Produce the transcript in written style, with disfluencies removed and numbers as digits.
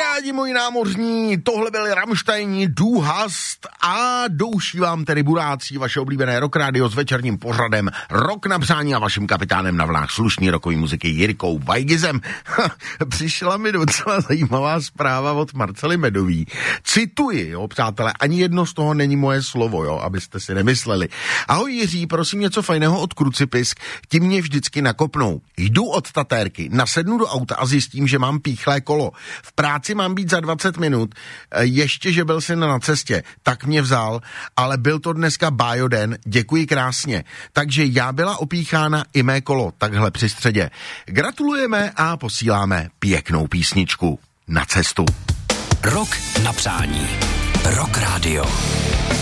Kamarádi moji námořní, tohle byli Rammsteini, Du hast a douší vám tedy burácí vaše oblíbené Rock Radio s večerním pořadem Rock na přání a vaším kapitánem na vlnách slušný rokový muziky Jirkou Vajgizem. Přišla mi docela zajímavá zpráva od Marcely Medový. Cituji, jo, přátelé, ani jedno z toho není moje slovo, jo, abyste si nemysleli. Ahoj Jiří, prosím něco fajného od Krucipisk, ti mě vždycky nakopnou. Jdu od Tatérky, nasednu do auta a zjistím, že mám píchlé kolo. V práci mám být za 20 minut, ještě, že byl syn na cestě, tak mě vzal, ale byl to dneska bájoden, děkuji krásně. Takže já byla opíchána i mé kolo, takhle při středě. Gratulujeme a posíláme pěknou písničku na cestu. Rock na přání. Rock Radio.